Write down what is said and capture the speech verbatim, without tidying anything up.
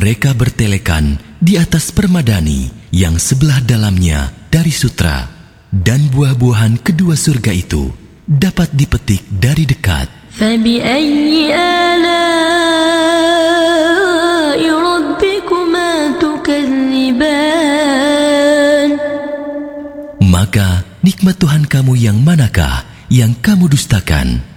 Mereka bertelekan di atas permadani yang sebelah dalamnya dari sutra, dan buah-buahan kedua surga itu dapat dipetik dari dekat. فَبِأَيِّ آلَاءِ رَبِّكُمَا تُكَذِّبَانِ. Maka nikmat Tuhan kamu yang manakah yang kamu dustakan?